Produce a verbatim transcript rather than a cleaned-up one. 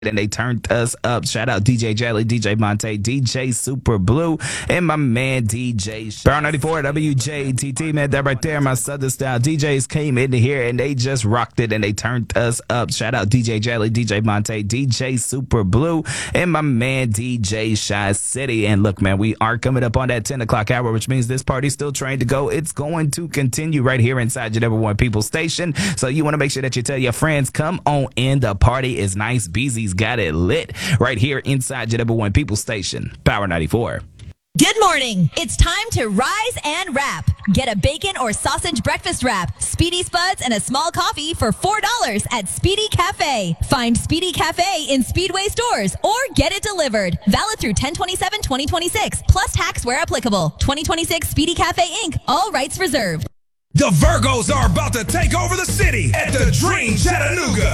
and they turned us up. Shout out D J Jelly, D J Monte, D J Super Blue, and my man D J Power ninety-four W J T T, man, that right there, my Southern style D Js came into here and they just rocked it and they turned us up. Shout out D J Jelly, D J Monte, D J Super Blue, and my man D J Shy City. And look, man, we are coming up on that ten o'clock hour, which means this party's still trying to go. It's going to continue right here inside your number one People Station. So you want to make sure that you tell your friends, come on in. The party is nice. Beezy's got it lit right here inside your number one People Station, Power ninety-four. Good morning. It's time to rise and wrap. Get a bacon or sausage breakfast wrap, Speedy Spuds, and a small coffee for four dollars at Speedy Cafe. Find Speedy Cafe in Speedway stores or get it delivered. Valid through ten twenty-seven twenty twenty-six, plus tax where applicable. twenty twenty-six Speedy Cafe Incorporated. All rights reserved. The Virgos are about to take over the city at the Dream Chattanooga.